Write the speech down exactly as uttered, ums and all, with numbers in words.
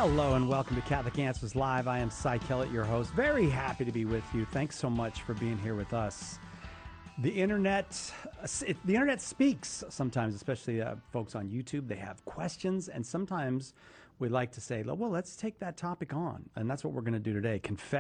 Hello and welcome to Catholic Answers Live. I am Cy Kellett, your host. Very happy to be with you. Thanks so much for being here with us. The internet, it, the internet speaks sometimes, especially uh, folks on YouTube. They have questions, and sometimes we like to say, well, let's take that topic on. And that's what we're going to do today. Confess